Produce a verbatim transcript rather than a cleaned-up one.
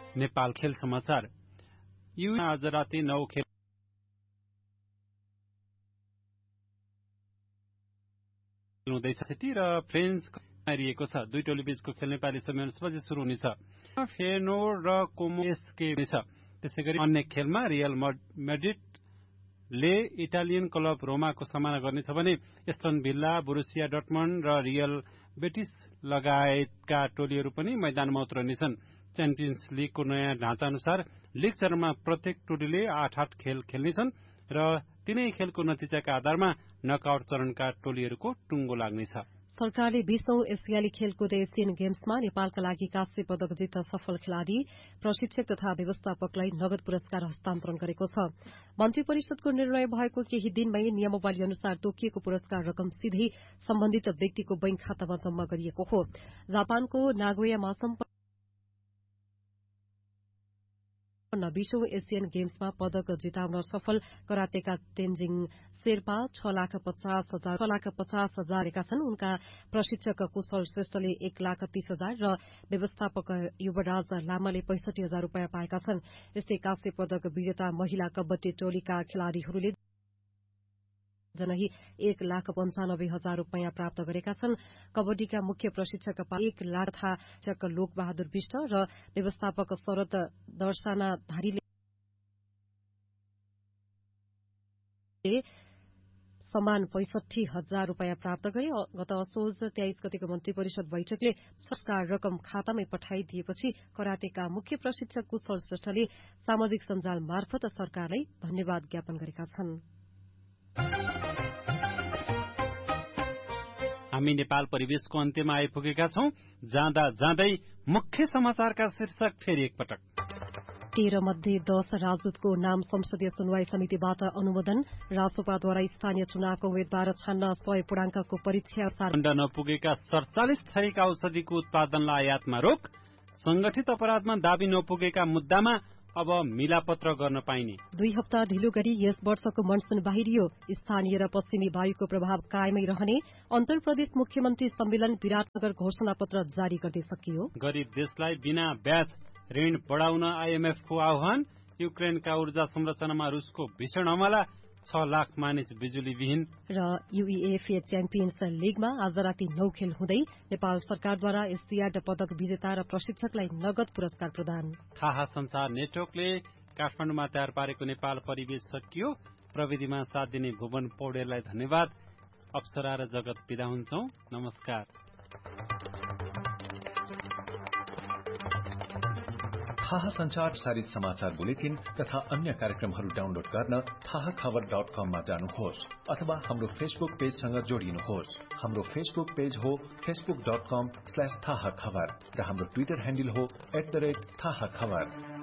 नेपाल खेल समाचार। यु आज राति नौ खेल हुँदैछ सिटी र फ्रेन्च मारिएको छ। दुई टोली बीचको खेल नेपाली समय अनुसार बजे सुरु हुनेछ। फेनोर र कोमोएसके छ। त्यसैगरी अन्य खेलमा रियल मैड्रिडले इटालियन क्लब रोमाको सामना गर्नेछ भने एस्टन भिल्ला, बोरुसिया डर्टमन्ड र रियल बेटिस लगायतका टोलीहरू पनि मैदानमा उत्रनेछन्। च्याम्पियन्स लीगको नयाँ ढाँचा अनुसार लीग चरणमा प्रत्येक टोलीले आठ आठ खेल खेल्नेछन् र तीनै खेलको नतिजाका आधारमा नकआउट चरणका टोलीहरूको टुङ्गो लाग्नेछ। सरकारले बीसौं एसियाली खेलकुद एसियन गेम्समा नेपालका लागि काँस्य पदक जित्न सफल खेलाड़ी, प्रशिक्षक तथा व्यवस्थापकलाई नगद पुरस्कार हस्तान्तरण गरेको छ। मन्त्री परिषदको निर्णय भएको केही दिनमै नियमावली अनुसार तोकिएको पुरस्कार रकम सीधै सम्बन्धित व्यक्तिको बैंक खातामा जम्मा गरिएको हो। जापानको नागोयामा बीसौं एसियन गेम्समा पदक जिताउन सफल करातेका तेन्जिङ शेर्पा छ लाख पचास हजार छ लाख पचास हजारका छन्। उनका प्रशिक्षक कुशल श्रेष्ठले एक लाख तीस हजार र व्यवस्थापक युवराज लामाले पैंसठी हजार रूपियाँ पाएका छन्। यस्तै काँस्य पदक विजेता महिला कबड्डी टोलीका खेलाड़ीहरूले जनही एक लाख पञ्चानब्बे हजार रूपियाँ प्राप्त गरेका छन्। कबड्डीका मुख्य प्रशिक्षक एक लाख तथा शिक्षक लोकबहादुर विष्ट र व्यवस्थापक शरद दर्शनाधारीले समान पैंसठी हजार रूपियाँ प्राप्त गरे। गत असोज तेइस गतेको मन्त्री परिषद बैठकले पुरस्कार रकम खातामै पठाइदिएपछि करातेका मुख्य प्रशिक्षक कुशल श्रेष्ठले सामाजिक सञ्जाल मार्फत सरकारलाई धन्यवाद ज्ञापन गरेका छन्। हामी नेपाल परिवेशको अन्त्यमा आइपुगेका छौं। जाँदा जाँदै मुख्य समाचारका शीर्षक फेरि एकपटक। तेह्र मध्ये दश राजदूतको नाम संसदीय सुनवाई समितिबाट अनुमोदन। रासोपाद्वारा स्थानीय चुनावको उम्मेद्वार छान्न सय पूर्णाङ्कको परीक्षा खण्ड नपुगेका सड़चालिस थरीका औषधिको उत्पादनलाई आयातमा रोक। संगठित अपराधमा दाबी नपुगेका मुद्दामा अब मिलापत्र गर्न पाइने। दुई हप्ता ढिलो गरी यस वर्षको मनसुन बाहिरियो। स्थानीय र पश्चिमी वायुको प्रभाव कायमै रहने। अन्तर प्रदेश मुख्यमन्त्री सम्मेलन विराटनगर घोषणा पत्र जारी गर्दै सकियो। गरीब देशलाई बिना ब्याज ऋण बढाउन आईएमएफको आह्वान। युक्रेनका ऊर्जा संरचनामा रुसको भीषण हमला। छ लाख मानिस बिजुलीविहीन। र यूईएफए च्याम्पियन्स लीगमा आज राति नौ खेल हुँदै नेपाल सरकारद्वारा एसियाड पदक विजेता र प्रशिक्षकलाई नगद पुरस्कार प्रदान। थाहा संचार नेटवर्कले काठमाडौँमा तयार पारेको नेपाल परिवेश सकियो। प्रविधिमा साथ दिने भुवन पौडेललाई धन्यवाद। अप्सरा र जगत बिदा हुन्छौं। नमस्कार। थाहा संचार प्रसारित समाचार बुलेटिन तथा अन्य कार्यक्रमहरू डाउनलोड गर्न थाहा खबर डट कममा जानुहोस् अथवा हाम्रो फेसबुक पेजसँग जोडिनुहोस्। हाम्रो फेसबुक पेज हो फेसबुक डट कम स्ल्याश थाहा खबर र हाम्रो ट्विटर ह्यान्डल हो एट द रेट थाहा खबर।